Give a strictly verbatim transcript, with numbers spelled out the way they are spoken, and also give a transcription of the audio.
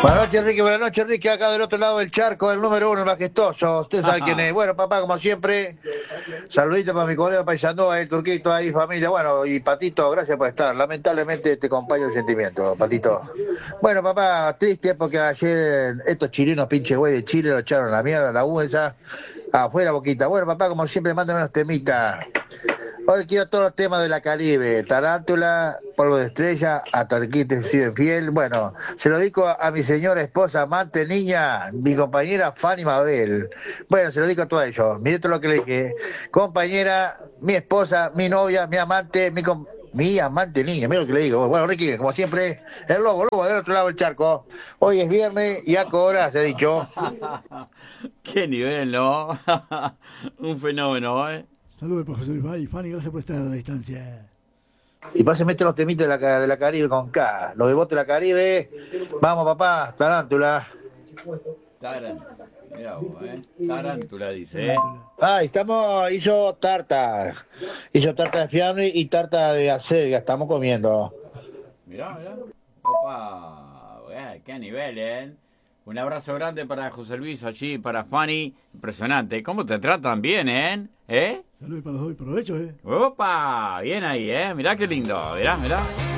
Buenas noches, Enrique. Buenas noches, Enrique. Acá del otro lado del charco, el número uno, el majestuoso. Usted sabe quién es. Bueno, papá, como siempre, saludito para mi colega Paisandó, el Turquito, ahí, familia. Bueno, y Patito, gracias por estar. Lamentablemente te acompaño el sentimiento, Patito. Bueno, papá, triste porque ayer estos chilenos, pinche güey de Chile, lo echaron a la mierda, la U esa, afuera, Boquita. Bueno, papá, como siempre, mándame unos temitas. Hoy quiero todos los temas de la Caribe, Tarántula, Polvo de Estrella, Hasta que te sido fiel. Bueno, se lo dedico a, a mi señora esposa, amante, niña, mi compañera Fanny Mabel. Bueno, se lo dedico a todos ellos. Mire todo lo que le dije. Compañera, mi esposa, mi novia, mi amante, mi com mi amante niña, mira lo que le digo. Bueno, Ricky, como siempre, el lobo, lobo del otro lado del charco. Hoy es viernes y a horas, he dicho. Qué nivel, ¿no? Un fenómeno, ¿eh? Saludos para José Luis Valle. Fanny, gracias por estar a la distancia. Y pase mete los temitas de la, de la Caribe con K. Los de bote de la Caribe. Vamos, papá, Tarántula. Tarántula. Mirá vos, ¿eh? Tarántula dice, ¿eh? Ah, estamos, hizo tarta. Hizo tarta de fiambre y tarta de acelga. Estamos comiendo. Mirá, mirá. Opa, bueno, qué nivel, ¿eh? Un abrazo grande para José Luis allí, para Fanny. Impresionante. ¿Cómo te tratan bien, eh? ¿Eh? Saludos para los dos y provecho, eh. Opa, bien ahí, ¿eh? Mirá qué lindo. Mirá, mirá.